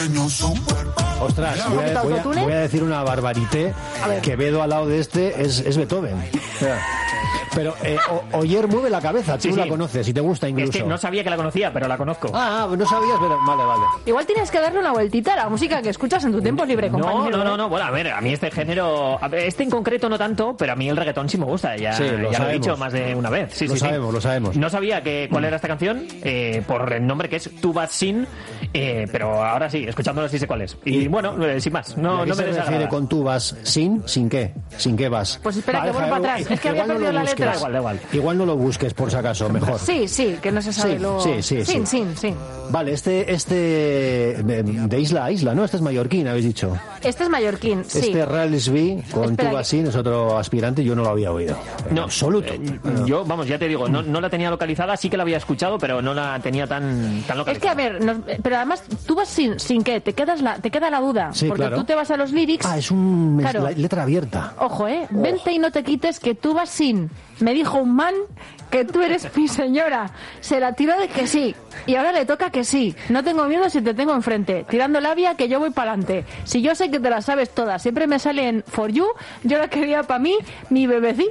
Ostras, voy a decir una barbarité. Quevedo al lado de este es Beethoven. Pero Oyer mueve la cabeza, tú la conoces y te gusta incluso. Es que no sabía que la conocía, pero la conozco. No sabías, pero vale. Igual tienes que darle una vueltita a la música que escuchas en tu tiempo libre, compañero. No. Bueno, a ver, a mí este género, este en concreto no tanto, pero a mí el reggaetón sí me gusta. Ya lo he dicho más de una vez. Lo sabemos. No sabía cuál era esta canción por el nombre que es Too Bad Sin, pero ahora sí, escuchándolo sí sé cuál es. Y bueno, sin más, no me se desagrada. refiere con tú vas sin qué? ¿Sin qué vas? Pues espera que vuelva para atrás. Es que había perdido la letra. Da igual. Igual no lo busques por si acaso, mejor. Sí, que no se sabe lo... Sí. Vale, este de isla a isla, ¿no? Este es mallorquín, habéis dicho. Este es mallorquín, sí. Este Ralisby con Tu Basín es otro aspirante, yo no lo había oído. En absoluto. Yo, vamos, ya te digo, no la tenía localizada, sí que la había escuchado, pero no la tenía tan localizada. Es que, a ver, pero además, tú vas sin qué, te queda la duda. Sí, porque claro. tú te vas a los lyrics... Es la letra abierta. Ojo, vente y no te quites que tú vas sin... Me dijo un man que tú eres mi señora. Se la tiró de que sí. Y ahora le toca que sí. No tengo miedo si te tengo enfrente. Tirando labia que yo voy para adelante. Si yo sé que te las sabes todas. Siempre me salen for you. Yo la quería para mí. Mi bebecí.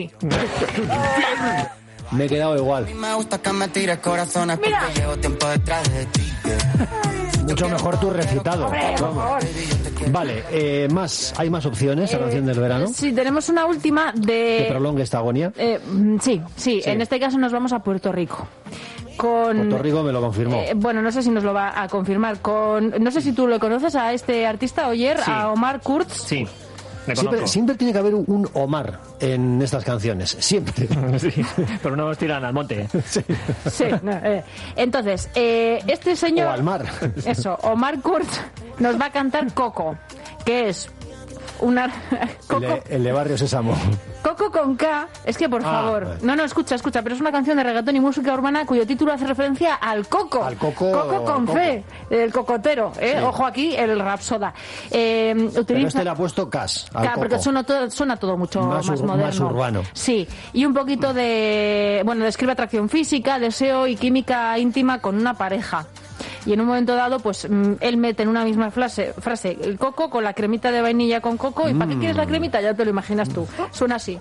Me he quedado igual. Me gusta que me tires corazones porque llevo tiempo detrás de ti. Mucho mejor tu recitado. Hombre, por favor. Vale, ¿hay más opciones a la canción del verano? Sí, tenemos una última ¿Que prolongue esta agonía? Sí, en este caso nos vamos a Puerto Rico. Puerto Rico me lo confirmó. Bueno, no sé si nos lo va a confirmar. No sé si tú lo conoces a este artista, Oyer, a Omar Kurz. Sí. Siempre tiene que haber un Omar en estas canciones, siempre. Sí, pero no nos tiran al monte. Sí. Entonces, este señor... O al mar. Eso, Omar Kurz nos va a cantar Coco, que es una... El de Barrio Sésamo. Coco con K, es que por favor. No, escucha, pero es una canción de reggaetón y música urbana cuyo título hace referencia al coco. Al coco. Coco con C, el cocotero, Sí. Ojo aquí, el rapsoda. Pero este le ha puesto Cas al Claro, coco. porque suena todo mucho más moderno. Más urbano. Sí, y un poquito de... Bueno, describe atracción física, deseo y química íntima con una pareja. Y en un momento dado, pues él mete en una misma frase el coco con la cremita de vainilla con coco. ¿Y para qué quieres la cremita? Ya te lo imaginas tú. Suena así.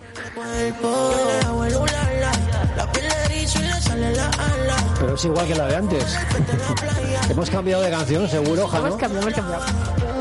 Pero es igual que la de antes. Hemos cambiado de canción, seguro, Jano. Hemos cambiado.